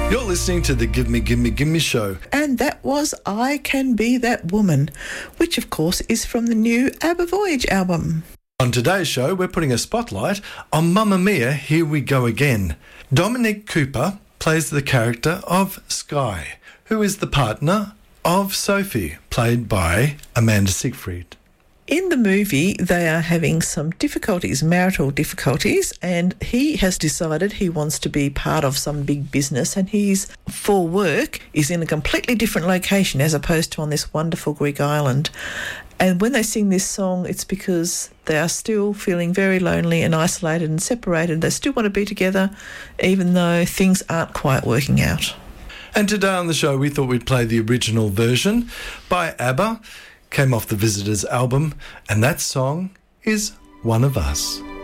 You're listening to the Give Me, Give Me, Give Me show. And that was I Can Be That Woman, which of course is from the new ABBA Voyage album. On today's show, we're putting a spotlight on Mamma Mia, Here We Go Again. Dominic Cooper plays the character of Sky, who is the partner of Sophie, played by Amanda Siegfried. In the movie, they are having some difficulties, marital difficulties, and he has decided he wants to be part of some big business, and he's, for work, is in a completely different location as opposed to on this wonderful Greek island. And when they sing this song, it's because they are still feeling very lonely and isolated and separated. They still want to be together, even though things aren't quite working out. And today on the show, we thought we'd play the original version by ABBA. Came off the Visitors album, and that song is One of Us.